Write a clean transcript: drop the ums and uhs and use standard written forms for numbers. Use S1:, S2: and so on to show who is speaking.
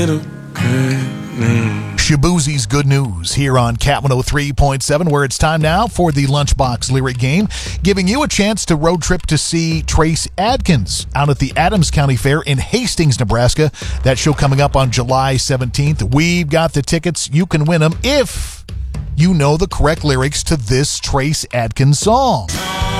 S1: Shaboozie's Good News here on Cat 103.7, where it's time now for the Lunchbox Lyric Game, giving you a chance to road trip to see Trace Adkins out at the Adams County Fair in Hastings, Nebraska. That show coming up on July 17th. We've got the tickets. You can win them if you know the correct lyrics to this Trace Adkins song.